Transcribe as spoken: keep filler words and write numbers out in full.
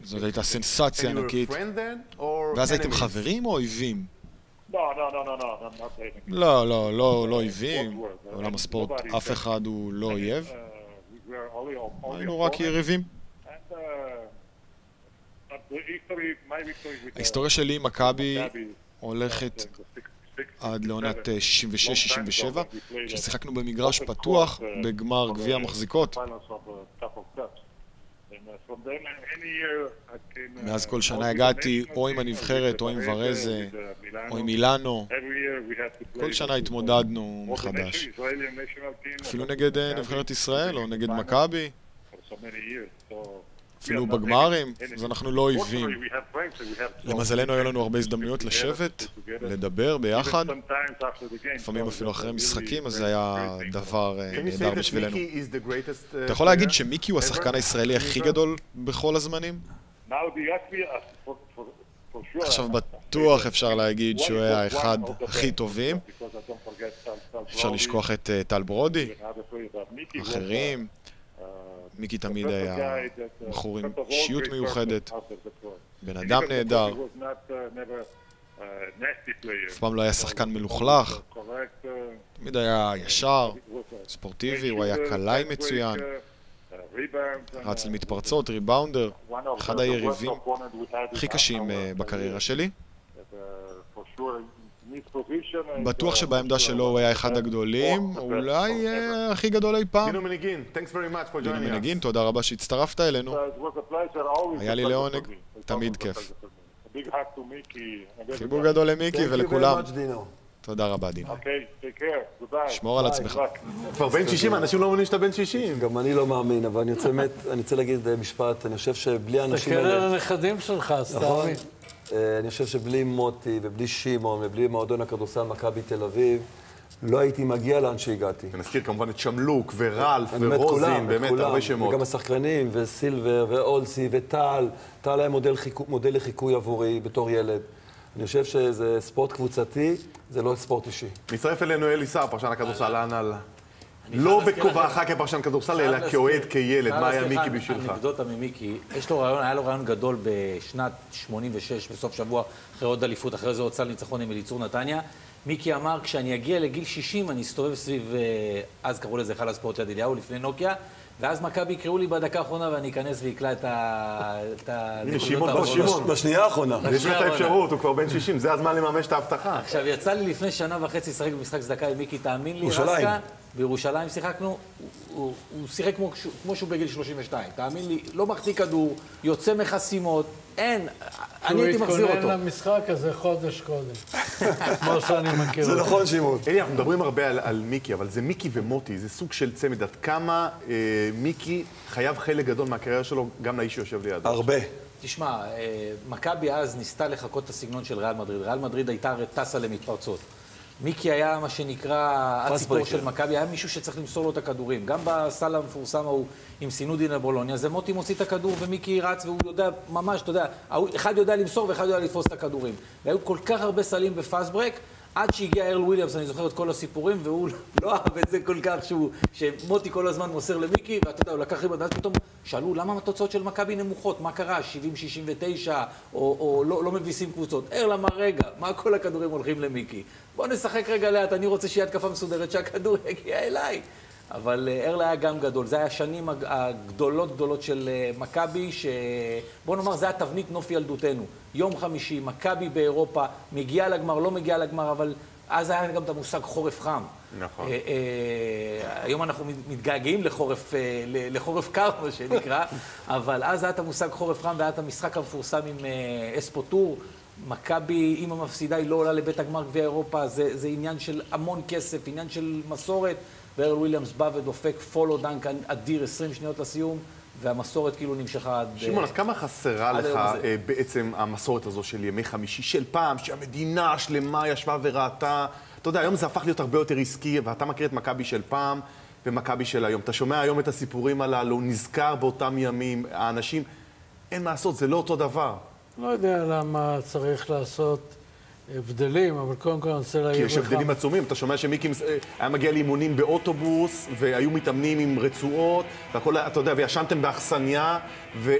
זאת הייתה סנסציה ענקית. ואז הייתם חברים או אויבים? לא, לא, לא, לא אויבים. בעולם הספורט אף אחד הוא לא אויב. היינו רק יריבים. ההיסטוריה שלי עם מכבי הולכת עד לעונת שישים ושש שישים ושבע, כששיחקנו במגרש פתוח בגמר גביע המחזיקות. מאז כל שנה הגעתי או עם הנבחרת, או עם ורזה, או עם אילנו. כל שנה התמודדנו מחדש. אפילו נגד נבחרת ישראל, או נגד מכבי. אפילו בגמרים, אז אנחנו לא אויבים. למזלנו היו לנו הרבה הזדמנויות לשבת, לדבר ביחד. לפעמים אפילו אחרי משחקים, אז זה היה דבר נהדר בשבילנו. אתה יכול להגיד שמיקי הוא השחקן הישראלי הכי גדול בכל הזמנים? עכשיו בטוח אפשר להגיד שהוא היה האחד הכי טובים. אפשר לשכוח את טל ברודי, אחרים. מיקי תמיד היה בחור עם אישיות מיוחדת, בן אדם נהדר, אף פעם לא היה שחקן מלוכלך, תמיד היה ישר, ספורטיבי, הוא היה קלעי מצוין, רץ למתפרצות, ריבאונדר, אחד היריבים הכי קשים בקריירה שלי. בטוח שבעמדה שלו הוא היה אחד הגדולים, אולי הכי גדול אי פעם. דינו מנגין, תודה רבה שהצטרפת אלינו. היה לי לעונג, תמיד כיף. חיבוק גדול למיקי ולכולם. תודה רבה, דינו. שמור על עצמך. כבר בן שישים, אנשים לא מאמינים שאתה בן שישים. גם אני לא מאמין, אבל אני רוצה להגיד משפט, אני חושב שבלי האנשים האלה... תקרא לנכדים שלך, סתמי. אני חושב שבלי מוטי ובלי שימון ובלי מועדון הכדורסל מכבי תל אביב, לא הייתי מגיע לאן שהגעתי. נזכיר כמובן את שמלוק ורלף ורוזין, באמת הרבה שמות. וגם השחקנים, וסילבר ואולסי וטל. טל היה מודל לחיקוי עבורי בתור ילד. אני חושב שזה ספורט קבוצתי, זה לא ספורט אישי. מצטרף אלינו אלי סער, פרשן הכדורסל, על... לא בכובעך כפרשן כדורסל, אלא כאוהד, כילד. מה היה מיקי בשבילך? אנקדוטה ממיקי. יש לו רעיון, היה לו רעיון גדול בשנת שמונים ושש, בסוף שבוע, אחרי עוד אליפות, אחרי זה הוצא לניצחון עם אליצור נתניה. מיקי אמר, כשאני אגיע לגיל שישים, אני אסתובב סביב, אז קראו לזה חל הספורט יד אליהו, לפני נוקיה, ואז מכבי יקראו לי בדקה האחרונה ואני אכנס ויקלע את הנקודות האחרונות. בשנייה האחרונה. יש לו את האפשרות, הוא כבר בן שישים, זה הזמן לממש את ההבטחה. עכשיו, יצא לי לפני שנה וחצי לשחק במשחק צדקה עם מיקי, תאמין לי, רסקה, בירושלים שיחקנו, הוא שיחק כמו שהוא בגיל שלושים ושתיים, תאמין לי, לא מחטיא כדור, יוצא מחסימות, אין, אני הייתי מחזיר אותו. הוא התכונן למשחק הזה חודש קודם, כמו שאני מכיר. זה נכון, שימון. אלי, אנחנו מדברים הרבה על מיקי, אבל זה מיקי ומוטי, זה סוג של צמד. עד כמה מיקי חייב חלק גדול מהקריירה שלו, גם לאיש שיושב לידו? הרבה. תשמע, מכבי אז ניסתה לחכות את הסגנון של ריאל מדריד. ריאל מדריד הייתה הרי טסה למתפרצות. מיקי היה מה שנקרא הציפור של מכבי, היה מישהו שצריך למסור לו את הכדורים. גם בסל המפורסם ההוא עם סינודי לבולוניה, זה מוטי מוציא את הכדור ומיקי רץ והוא יודע ממש, אתה יודע, אחד יודע למסור ואחד יודע לתפוס את הכדורים. והיו כל כך הרבה סלים בפאסט ברק, עד שהגיע ארל וויליאמס, אני זוכר את כל הסיפורים, והוא לא אהב את זה כל כך, שהוא, שמוטי כל הזמן מוסר למיקי, ואתה יודע, הוא לקח ריבון, ואז פתאום שאלו, למה התוצאות של מכבי נמוכות? מה קרה? שבעים שישים ותשע, או, או לא, לא מביסים קבוצות. ארל אמר, רגע, מה כל הכדורים הולכים למיקי? בוא נשחק רגע לאט, אני רוצה שיהיה התקפה מסודרת, שהכדור יגיע אליי. אבל ארל היה גם גדול, זה היה השנים הגדולות גדולות של מכבי, שבוא נאמר, זה היה תבנית נוף ילדותנו. יום חמישי, מכבי באירופה, מגיעה לגמר, לא מגיעה לגמר, אבל אז היה גם את המושג חורף חם. נכון. היום אנחנו מתגעגעים לחורף, לחורף קר, מה שנקרא, אבל אז היה את המושג חורף חם, והיה את המשחק המפורסם עם אספוטור. מכבי, אם המפסידה היא לא עולה לבית הגמר גביע אירופה, זה, זה עניין של המון כסף, עניין של מסורת. וארל וויליאמס בא ודופק פולו דנק אדיר עשרים שניות לסיום, והמסורת כאילו נמשכה עד... שמעון, אז כמה חסרה לך בעצם המסורת הזו של ימי חמישי של פעם, שהמדינה השלמה ישבה וראתה? אתה יודע, היום זה הפך להיות הרבה יותר עסקי, ואתה מכיר את מכבי של פעם ומכבי של היום. אתה שומע היום את הסיפורים הללו, נזכר באותם ימים, האנשים, אין מה לעשות, זה לא אותו דבר. לא יודע למה צריך לעשות הבדלים, אבל קודם כל אני רוצה להגיד לך... כי יש הבדלים עצומים. אתה שומע שמיקי היה מגיע לאימונים באוטובוס, והיו מתאמנים עם רצועות, והכל, אתה יודע, וישנתם באכסניה,